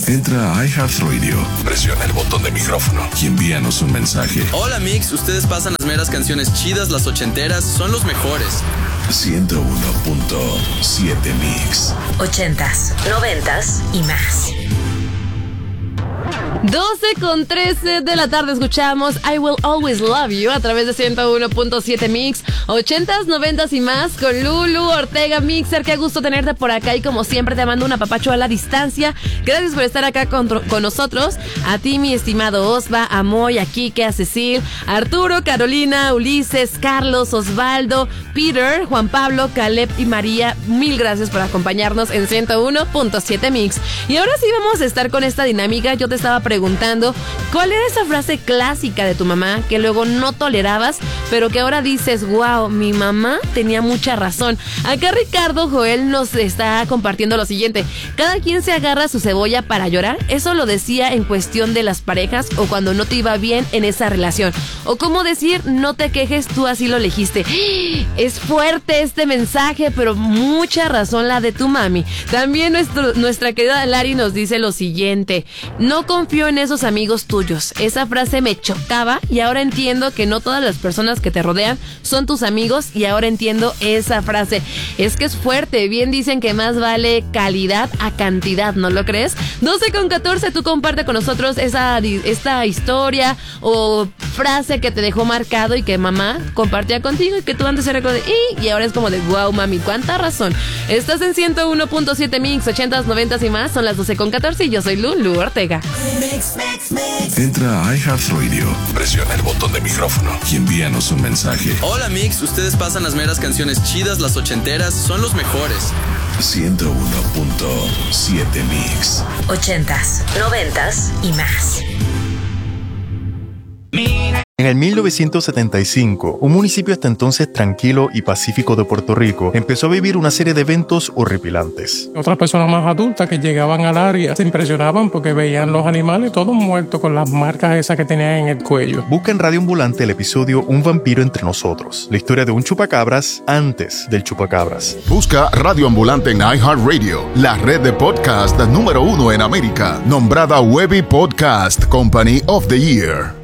Entra a iHeartRadio, presiona el botón de micrófono y envíanos un mensaje. Hola Mix, ustedes pasan las meras canciones chidas, las ochenteras, son los mejores. 101.7 Mix. 80s, 90s y más. 12:13 de la tarde escuchamos I Will Always Love You a través de 101.7 Mix, 80s, 90s y más con Lulu Ortega Mixer. Qué gusto tenerte por acá y como siempre te mando un apapacho a la distancia. Gracias por estar acá con nosotros. A ti, mi estimado Osva, a Moy, a Kike, a Cecil, a Arturo, Carolina, Ulises, Carlos, Osvaldo, Peter, Juan Pablo, Caleb y María. Mil gracias por acompañarnos en 101.7 Mix. Y ahora sí vamos a estar con esta dinámica. Yo te estaba preguntando cuál era esa frase clásica de tu mamá que luego no tolerabas, pero que ahora dices, wow, mi mamá tenía mucha razón. Acá Ricardo Joel nos está compartiendo lo siguiente: cada quien se agarra su cebolla para llorar. Eso lo decía en cuestión de las parejas o cuando no te iba bien en esa relación. O como decir, no te quejes, tú así lo elegiste. Es fuerte este mensaje, pero mucha razón la de tu mami. También nuestra querida Lari nos dice lo siguiente: no confío en esos amigos tuyos. Esa frase me chocaba y ahora entiendo que no todas las personas que te rodean son tus amigos y ahora entiendo esa frase. Es que es fuerte. Bien dicen que más vale calidad a cantidad, ¿no lo crees? 12:14, tú comparte con nosotros esta historia o frase que te dejó marcado y que mamá compartía contigo y que tú antes era como de y ahora es como de wow, mami, cuánta razón. Estás en 101.7 Mix, 80s, 90s y más. Son las 12:14 y yo soy Lulu Ortega. Entra a iHeartRadio, presiona el botón de micrófono y envíanos un mensaje. Hola Mix, ustedes pasan las meras canciones chidas, las ochenteras, son los mejores. 101.7 Mix. 80s, 90s y más. En el 1975, un municipio hasta entonces tranquilo y pacífico de Puerto Rico empezó a vivir una serie de eventos horripilantes. Otras personas más adultas que llegaban al área se impresionaban porque veían los animales todos muertos con las marcas esas que tenían en el cuello. Busca en Radio Ambulante el episodio Un vampiro entre nosotros, la historia de un chupacabras antes del chupacabras. Busca Radio Ambulante en iHeartRadio, la red de podcast número 1 en América, nombrada Webby Podcast Company of the Year.